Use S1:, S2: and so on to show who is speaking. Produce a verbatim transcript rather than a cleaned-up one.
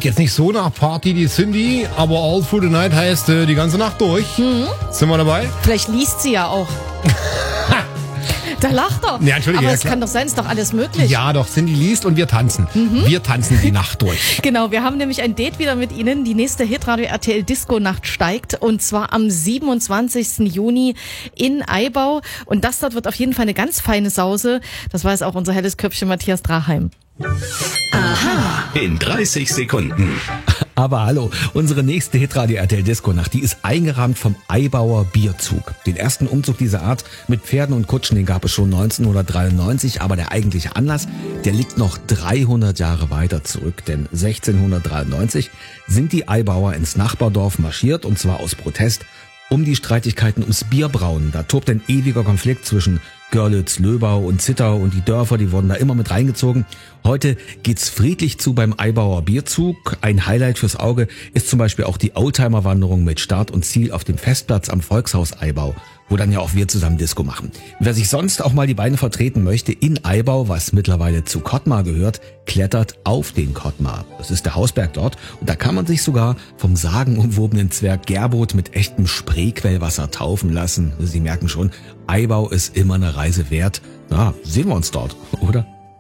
S1: klingt jetzt nicht so nach Party, die Cindy, aber All Through the Night heißt äh, die ganze Nacht durch. Mhm. Sind wir dabei?
S2: Vielleicht liest sie ja auch. Da lacht er.
S1: Ja, Entschuldige,
S2: aber
S1: ja,
S2: es
S1: klar.
S2: kann doch sein, ist doch alles möglich.
S1: Ja, doch, Cindy liest und wir tanzen. Mhm. Wir tanzen die Nacht durch.
S2: Genau, wir haben nämlich ein Date wieder mit Ihnen. Die nächste Hitradio R T L Disco Nacht steigt und zwar am siebenundzwanzigsten Juni in Aibau. Und das dort wird auf jeden Fall eine ganz feine Sause. Das weiß auch unser helles Köpfchen Matthias Draheim.
S3: Aha. In dreißig Sekunden.
S4: Aber hallo, unsere nächste Hitradio R T L Disco Nacht, die ist eingerahmt vom Aibauer Bierzug. Den ersten Umzug dieser Art mit Pferden und Kutschen, den gab es schon neunzehnhundertdreiundneunzig, aber der eigentliche Anlass, der liegt noch dreihundert Jahre weiter zurück, denn sechzehnhundertdreiundneunzig sind die Aibauer ins Nachbardorf marschiert und zwar aus Protest um die Streitigkeiten ums Bierbrauen. Da tobt ein ewiger Konflikt zwischen Görlitz, Löbau und Zittau und die Dörfer, die wurden da immer mit reingezogen. Heute geht's friedlich zu beim Aibauer Bierzug. Ein Highlight fürs Auge ist zum Beispiel auch die Oldtimer-Wanderung mit Start und Ziel auf dem Festplatz am Volkshaus Aibau, wo dann ja auch wir zusammen Disco machen. Wer sich sonst auch mal die Beine vertreten möchte in Aibau, was mittlerweile zu Kottmar gehört, klettert auf den Kottmar. Das ist der Hausberg dort und da kann man sich sogar vom sagenumwobenen Zwerg Gerbrot mit echtem Spreequellwasser taufen lassen. Sie merken schon, Aibau ist immer eine Reise wert. Na, sehen wir uns dort, oder?